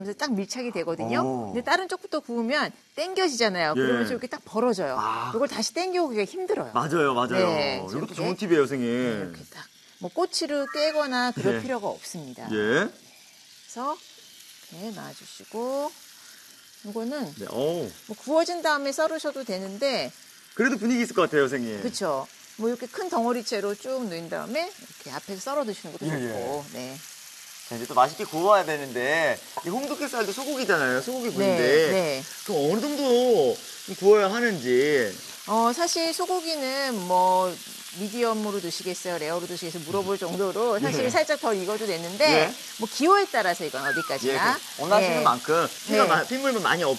그래서 딱 밀착이 되거든요. 오. 근데 다른 쪽부터 구우면 당겨지잖아요. 예. 그러면서 이렇게 딱 벌어져요. 아. 이걸 다시 당겨오기가 힘들어요. 맞아요, 맞아요. 네, 이것도 이렇게. 좋은 팁이에요, 선생님. 네, 이렇게 딱. 뭐 꼬치를 떼거나 그럴 예. 필요가 없습니다. 예. 그래서 이렇게 놔주시고 이거는 네, 뭐 구워진 다음에 썰으셔도 되는데 그래도 분위기 있을 것 같아요, 선생님. 그렇죠. 뭐 이렇게 큰 덩어리째로 쭉 넣은 다음에 이렇게 앞에서 썰어 드시는 것도 예, 좋고. 네. 자, 이제 또 맛있게 구워야 되는데 이 홍두깨살도 소고기잖아요. 소고기 네, 구이인데 네. 그럼 어느 정도 좀 구워야 하는지. 사실 소고기는 뭐 미디엄으로 드시겠어요, 레어로 드시겠어요 물어볼 정도로 사실 예. 살짝 더 익어도 되는데 예. 뭐 기호에 따라서 이건 어디까지나 원하시는 예. 만큼 네. 핏물만 많이